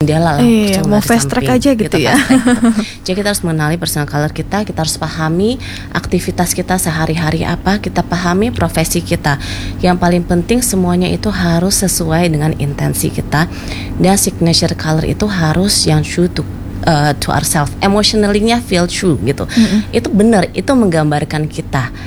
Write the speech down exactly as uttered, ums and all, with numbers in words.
jendela lah, Iya, mau dari fast track samping, aja gitu ya. fast track gitu. Jadi kita harus mengenali personal color kita, kita harus pahami aktivitas kita sehari-hari apa, kita pahami profesi kita. Yang paling penting semuanya itu harus sesuai dengan intensi kita, dan signature color itu harus yang true to uh, to ourselves, emotionally-nya feel true gitu. Mm-hmm. Itu benar, itu menggambarkan kita.